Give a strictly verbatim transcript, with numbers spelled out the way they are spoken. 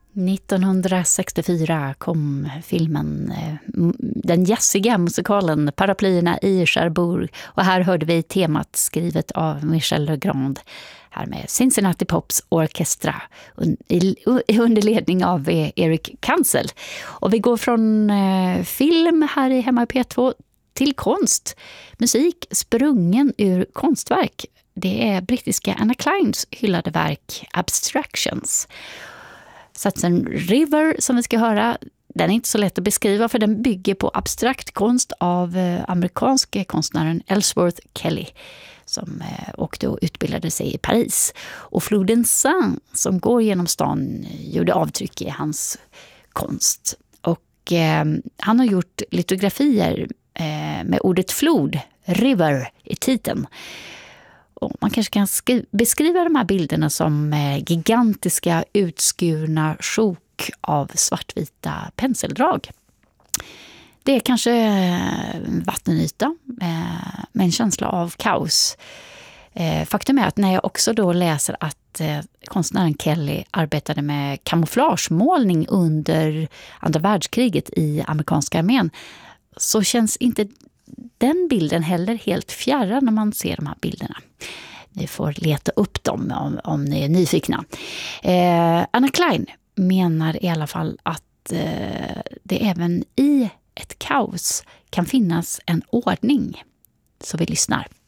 nittonhundrasextiofyra kom filmen, den jazziga musikalen Paraplyerna i Cherbourg, och här hörde vi temat skrivet av Michel Legrand här med Cincinnati Pops Orchestra under ledning av Eric Kansel. Och vi går från film här i Hemma i P två till konst, musik sprungen ur konstverk. Det är brittiska Anna Kleins hyllade verk Abstractions. Satsen River som vi ska höra, den är inte så lätt att beskriva för den bygger på abstrakt konst av amerikanske konstnären Ellsworth Kelly som åkte och utbildade sig i Paris. Och floden Seine som går genom stan gjorde avtryck i hans konst. Och eh, han har gjort litografier eh, med ordet flod, river, i titeln. Och man kanske kan sk- beskriva de här bilderna som eh, gigantiska utskurna sjok av svartvita penseldrag. Det är kanske eh, vattenyta eh, med en känsla av kaos. Eh, faktum är att när jag också då läser att eh, konstnären Kelly arbetade med kamouflagemålning under andra världskriget i amerikanska armén, så känns inte den bilden heller helt fjärran när man ser de här bilderna. Ni får leta upp dem om, om ni är nyfikna. Eh, Anna Klein menar i alla fall att eh, det även i ett kaos kan finnas en ordning. Så vi lyssnar.